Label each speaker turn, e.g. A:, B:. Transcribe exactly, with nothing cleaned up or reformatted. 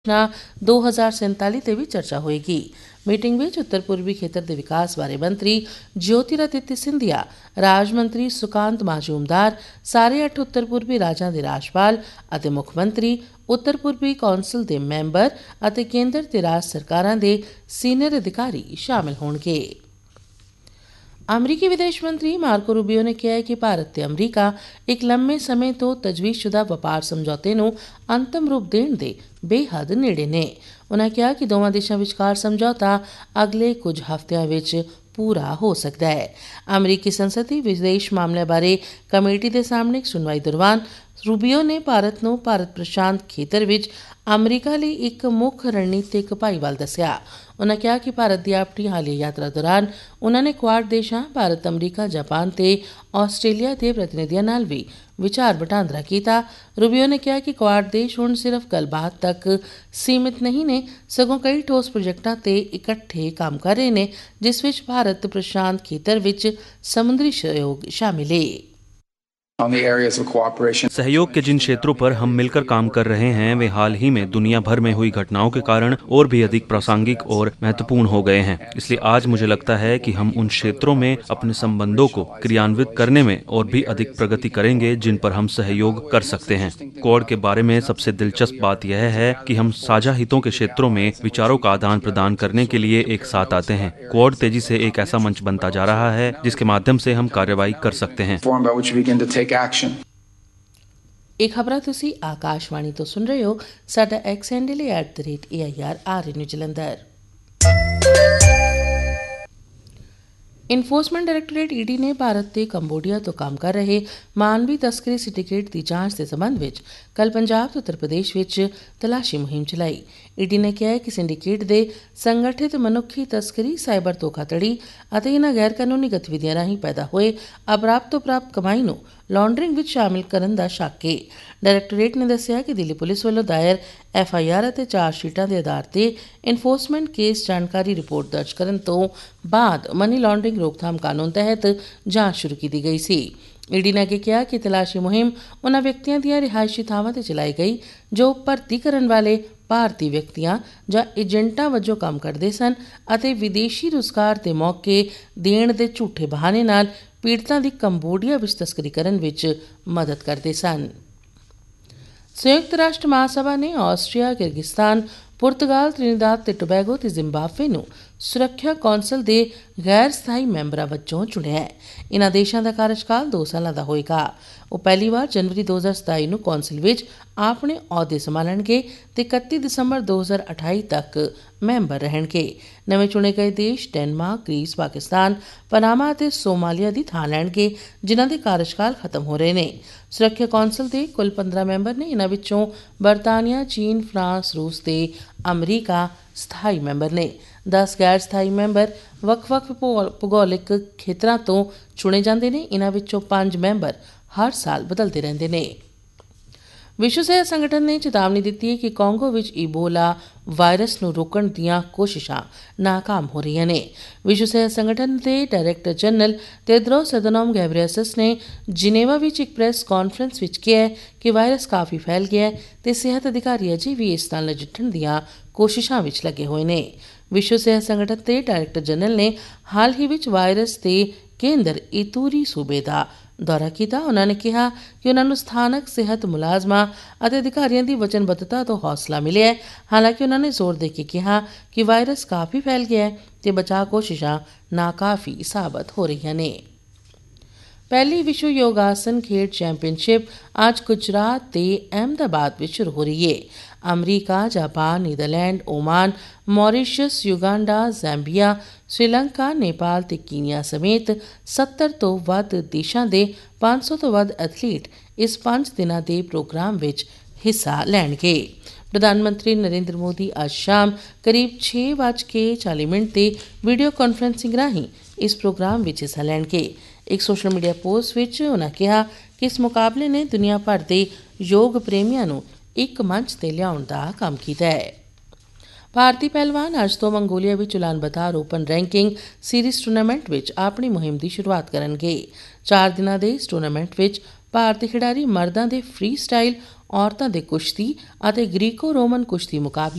A: दो हज़ार सैंताली ते भी चर्चा होएगी। मीटिंग में उत्तर पूर्वी खेतर के विकास बारे मंत्री ज्योतिरादित्य सिंधिया, राज मंत्री सुकांत माजूमदार, सारे अठ उत्तर पूर्वी राज्यों के राजपाल और मुख मंत्री, उत्तर पूर्वी कौंसल के मैंबर और केंद्र ते राज सरकारां दे सीनियर अधिकारी शामिल होणगे। अमरीकी विदेश मंत्री मार्को रूबियो ने कहा है कि भारत ते अमरीका एक लंबे समय तो तजवीज़शुदा वपार समझौते नूं अंतिम रूप देण दे बेहद नेड़े ने। उन्होंने कहा कि दोवां देशां विचकार समझौता अगले कुछ हफ्तिਆਂ ਵਿੱਚ पूरा हो सकता है। अमरीकी संसद की विदेश मामलों बारे कमेटी के सामने एक सुनवाई दौरान रूबियो ने भारत नूं भारत प्रशांत खेतर विच अमरीका लिए एक मुख रणनीतिक भाईवाल दस्सिया। उन्होंने कहा कि भारत की अपनी हालिया यात्रा दौरान उन्होंने क्वाड देशों भारत, अमरीका, जापान ते आस्ट्रेलिया के प्रतिनिधियों नाल भी विचार वटांदरा किया। रूबियो ने कहा कि क्वाड देश हुण सिर्फ गलबात तक सीमित नहीं ने, सगों कई ठोस प्रोजेक्टां ते इकट्ठे काम कर रहे हैं, जिस विच भारत प्रशांत खेतर विच समुद्री सहयोग शामिल है।
B: सहयोग के जिन क्षेत्रों पर हम मिलकर काम कर रहे हैं वे हाल ही में दुनिया भर में हुई घटनाओं के कारण और भी अधिक प्रासंगिक और महत्वपूर्ण हो गए हैं। इसलिए आज मुझे लगता है कि हम उन क्षेत्रों में अपने संबंधों को क्रियान्वित करने में और भी अधिक प्रगति करेंगे जिन पर हम सहयोग कर सकते हैं। क्वाड के बारे में सबसे दिलचस्प बात यह है कि हम साझा हितों के क्षेत्रों में विचारों का आदान प्रदान करने के लिए एक साथ आते हैं। क्वाड तेजी से एक ऐसा मंच बनता जा रहा है जिसके माध्यम से हम कार्रवाई कर सकते हैं।
A: एक खबर तुसी आकाशवाणी तो सुन रहे हो। साडा एक्स हैंडल है at the rate A I R are new Jalandhar. Enforcement डायरैक्टोरेट ED ने भारत ते कंबोडिया तो काम कर रहे मानवी तस्करी सिंडिकेट की जांच के संबंध में कल पंजाब ते उत्तर प्रदेश विच तलाशी मुहिम चलाई। ईडी ने कहा है कि सिंडिकेट दे संगठित मनुखी तस्करी, साइबर धोखाधड़ी और इन्हां गैर कानूनी गतिविधियां राहीं पैदा होए अपराध तो प्राप्त कमाई नूं लॉन्ड्रिंग विच शामिल करन दा शक है। डायरैक्टोरेट ने दस्सिया कि दिल्ली पुलिस वालों दायर एफ आई आर और चार्जशीटां के आधार पर इन्फोर्समेंट केस जानकारी रिपोर्ट दर्ज करन तो बाद मनी लॉन्ड्रिंग रोकथाम कानून तहत जांच शुरू की गई सी। ईडी ने अगे कहा कि तलाशी मुहिम उन्हां व्यक्तियों दी रिहायशी थावां ते चलाई गई जो भर्ती करन वाले भारतीय व्यक्तियां जां एजेंटां वजों काम करदे सन अते विदेशी रोजगार दे मौके देण दे झूठे बहाने नाल पीड़तां दी कंबोडिया विच तस्करी करन विच मदद करदे सन। संयुक्त राष्ट्र महासभा ने आस्ट्रिया, किर्गिस्तान, पुर्तगाल, त्रिनिदाद ते टोबैगो ते जिम्बाब्वे नूं सुरक्षा कौंसल दे गैर स्थाई मैंबरां वजों चुनिया है। इन्हां देशां दा कार्यकाल दो सालां दा होएगा। वो पहली बार जनवरी दो हज़ार सताई नूं कौंसल विच अपने अहुदे संभालणगे ते इकत्ती दिसंबर दो हज़ार अठाई तक मैंबर रहणगे। नवे चुने गए देश डेनमार्क, ग्रीस, पाकिस्तान, पनामा ते सोमालिया दी थां लैणगे जिन्हां दे कार्यकाल खत्म हो रहे ने। सुरक्षा कौंसल दे कुल पंद्रह मैंबर ने, इन्हां विचों बरतानिया, चीन, फ्रांस, रूस ते अमरीका स्थाई मैंबर ने। दस गैर स्थाई मैंबर वक्-वक् भूगोलिक खेतरां तो चुने जांदे ने। इन्हां विचों पांच मैंबर हर साल बदलते रहंदे ने। विश्व सेहत संगठन ने चेतावनी दी है कि कांगो विच इबोला वायरस नूं रोकण दीआं कोशिशां नाकाम हो रही ने। विश्व सेहत संगठन के डायरैक्टर जनरल तेद्रोस अदनोम गैब्रियेसस ने जिनेवा विच एक प्रेस कॉन्फ्रेंस विच कहा कि वायरस काफ़ी फैल गया है ते सेहत अधिकारी अजे भी इस नाल नजिठण दीआं कोशिशां विच लगे हुए ने। विश्व सेहत संगठन के डायरैक्टर जनरल ने हाल ही विच वायरस के केंद्र इतूरी सूबे का दौरा किया। उन्होंने कहा कि उन्होंने स्थानक सेहत मुलाजमां और अधिकारियों की वचनबद्धता तो हौसला मिले है। हालांकि उन्होंने जोर देके कहा कि वायरस काफ़ी फैल गया है तो बचाव कोशिशां नाकाफी साबित हो रही ने। पहली विश्व योगासन खेड चैंपियनशिप आज गुजरात के अहमदाबाद में शुरू हो रही है। अमरीका, Japan, Netherlands, Oman, Mauritius, Uganda, ज़ैम्बिया, Sri Lanka, Nepal ते कीनिया समेत सत्तर तो वध देशों के पांच सौ तो वध एथलीट इस पांच दिनों के प्रोग्राम में हिस्सा लैणगे। प्रधानमंत्री नरेंद्र मोदी आज शाम करीब छे बज के चाली मिनट से वीडियो कॉन्फ्रेंसिंग राहीं इस प्रोग्राम में हिस्सा लैणगे। एक सोशल मीडिया पोस्ट विच उन्होंने कहा कि इस मुकाबले ने दुनिया भर के योग प्रेमियों नूं एक मंच ते लियाउण दा काम कीता है। भारतीय पहलवान अज तो मंगोलिया विच Ulaanbaatar open ranking series tournament विच अपनी मुहिम की शुरुआत करनगे। चार दिनों के इस टूर्नामेंट विच भारतीय खिडारी मर्दां दे फ्री स्टाइल, औरतां दे कुश्ती और ग्रीको रोमन कुश्ती मुकाबले